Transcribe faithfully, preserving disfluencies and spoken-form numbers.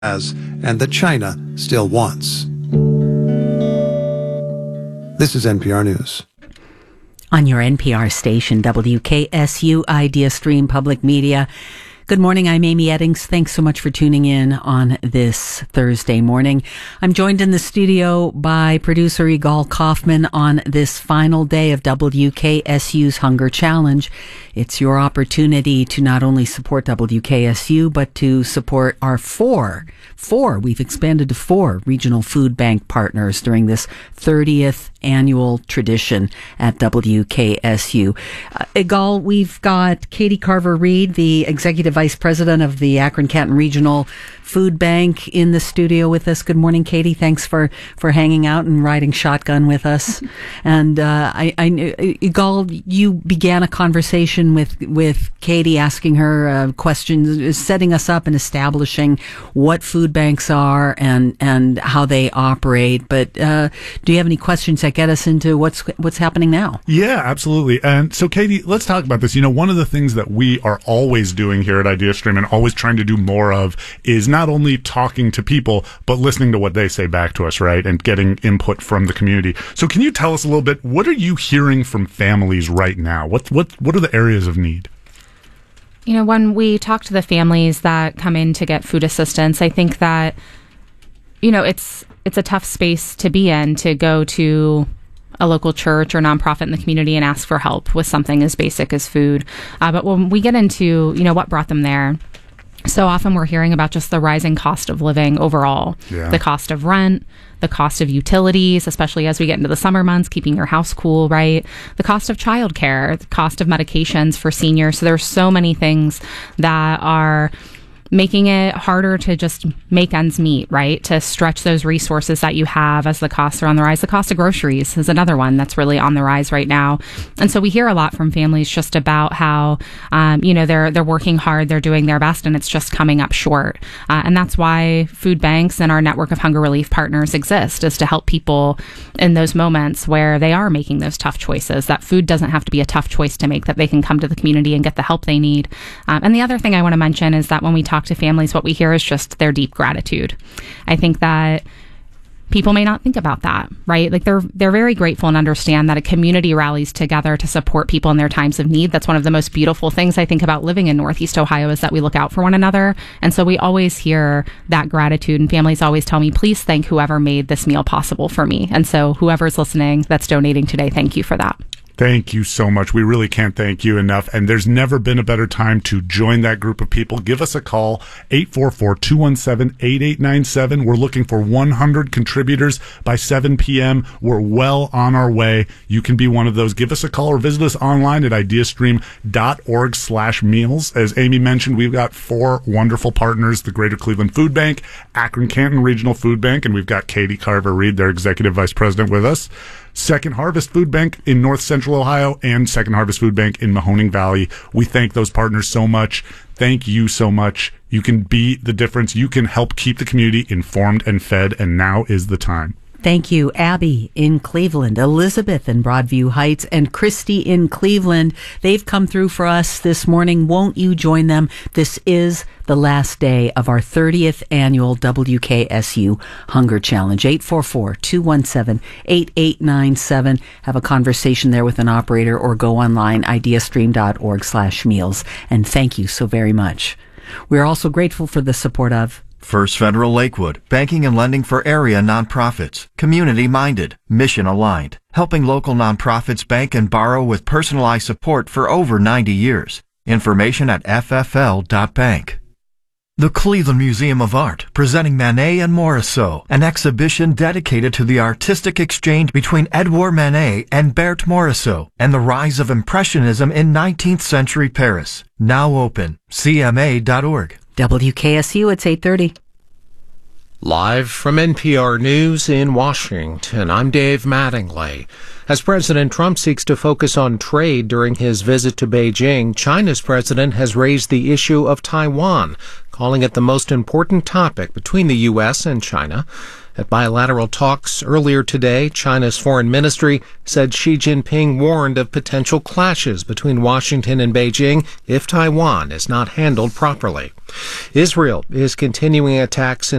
has and that China still wants. This is N P R News. On your N P R station, W K S U Idea Stream Public Media. Good morning, I'm Amy Eddings. Thanks so much for tuning in on this Thursday morning. I'm joined in the studio by producer Igal Kaufman on this final day of W K S U's Hunger Challenge. It's your opportunity to not only support W K S U, but to support our four, four, we've expanded to four regional food bank partners during this thirtieth annual tradition at W K S U. Uh, Igal, we've got Katie Carver-Reid, the Executive Vice President of the Akron-Canton Regional Food Bank, in the studio with us. Good morning, Katie. Thanks for, for hanging out and riding shotgun with us. And uh, I, I, Igal, you began a conversation with with Katie, asking her uh, questions, setting us up and establishing what food banks are and and how they operate. But uh, do you have any questions that get us into what's what's happening now? Yeah, absolutely. And so, Katie, let's talk about this. You know, one of the things that we are always doing here at IdeaStream and always trying to do more of is not only talking to people, but listening to what they say back to us, right? And getting input from the community. So can you tell us a little bit, what are you hearing from families right now? What what what are the areas of need? You know, when we talk to the families that come in to get food assistance, I think that, you know, it's it's a tough space to be in, to go to a local church or nonprofit in the community and ask for help with something as basic as food. Uh, but when we get into, you know, what brought them there, so often we're hearing about just the rising cost of living overall, yeah. The cost of rent, the cost of utilities, especially as we get into the summer months, keeping your house cool, right? The cost of childcare, the cost of medications for seniors. So there's so many things that are making it harder to just make ends meet, right? To stretch those resources that you have as the costs are on the rise. The cost of groceries is another one that's really on the rise right now. And so we hear a lot from families just about how, um, you know, they're they're working hard, they're doing their best, and it's just coming up short. Uh, and that's why food banks and our network of hunger relief partners exist, is to help people in those moments where they are making those tough choices. That food doesn't have to be a tough choice to make, that they can come to the community and get the help they need. Um, and the other thing I want to mention is that when we talk to families, what we hear is just their deep gratitude. I think that people may not think about that, right? Like they're they're very grateful and understand that a community rallies together to support people in their times of need. That's one of the most beautiful things I think about living in Northeast Ohio, is that we look out for one another. And so we always hear that gratitude, and families always tell me, please thank whoever made this meal possible for me. And so whoever's listening that's donating today, thank you for that. Thank you so much. We really can't thank you enough. And there's never been a better time to join that group of people. Give us a call, eight four four, two one seven, eight eight nine seven. We're looking for one hundred contributors by seven p.m. We're well on our way. You can be one of those. Give us a call or visit us online at ideastream.org slash meals. As Amy mentioned, we've got four wonderful partners: the Greater Cleveland Food Bank, Akron-Canton Regional Food Bank, and we've got Katie Carver-Reid, their Executive Vice President, with us. Second Harvest Food Bank in North Central Ohio, and Second Harvest Food Bank in Mahoning Valley. We thank those partners so much. Thank you so much. You can be the difference. You can help keep the community informed and fed, and now is the time. Thank you, Abby in Cleveland, Elizabeth in Broadview Heights, and Christy in Cleveland. They've come through for us this morning. Won't you join them? This is the last day of our thirtieth annual W K S U Hunger Challenge. eight four four, two one seven, eight eight nine seven. Have a conversation there with an operator, or go online, ideastream.org slash meals. And thank you so very much. We're also grateful for the support of First Federal Lakewood, banking and lending for area nonprofits, community-minded, mission-aligned, helping local nonprofits bank and borrow with personalized support for over ninety years. Information at f f l dot bank. The Cleveland Museum of Art, presenting Manet and Morisot, an exhibition dedicated to the artistic exchange between Edouard Manet and Berthe Morisot, and the rise of Impressionism in nineteenth century Paris. Now open. c m a dot org. W K S U, it's eight thirty. Live from N P R News in Washington, I'm Dave Mattingly. As President Trump seeks to focus on trade during his visit to Beijing, China's president has raised the issue of Taiwan, calling it the most important topic between the U S and China. At bilateral talks earlier today, China's foreign ministry said Xi Jinping warned of potential clashes between Washington and Beijing if Taiwan is not handled properly. Israel is continuing attacks in